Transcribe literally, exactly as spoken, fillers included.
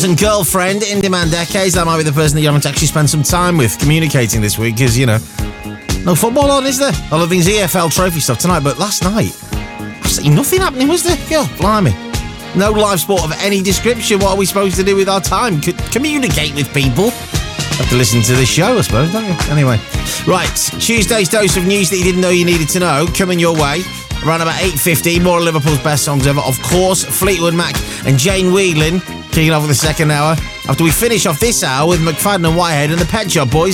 And girlfriend in demand decades. That might be the person that you haven't actually spent some time with communicating this week, because, you know, no football on, is there? All of things E F L trophy stuff tonight, but last night, absolutely nothing happening, was there? God, blimey. No live sport of any description. What are we supposed to do with our time? C- communicate with people. Have to listen to this show, I suppose, don't you? Anyway. Right, Tuesday's dose of news that you didn't know you needed to know, coming your way. Around about eight fifty, more of Liverpool's best songs ever. Of course, Fleetwood Mac and Jane Whelan kicking off with the second hour. After we finish off this hour with McFadden and Whitehead and the Pet Shop Boys.